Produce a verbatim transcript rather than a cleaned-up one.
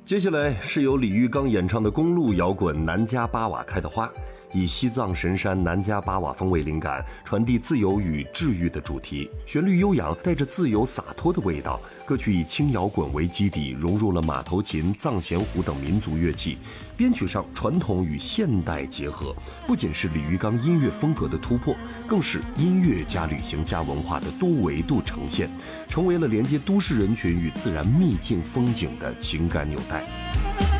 接下来是由李玉刚演唱的公路摇滚《南迦巴瓦开的花》，以西藏神山南迦巴瓦风为灵感，传递自由与治愈的主题，旋律悠扬，带着自由洒脱的味道。歌曲以轻摇滚为基底，融入了马头琴、藏咸胡等民族乐器，编曲上传统与现代结合，不仅是李玉刚音乐风格的突破，更是音乐加旅行加文化的多维度呈现，成为了连接都市人群与自然秘境风景的情感纽带。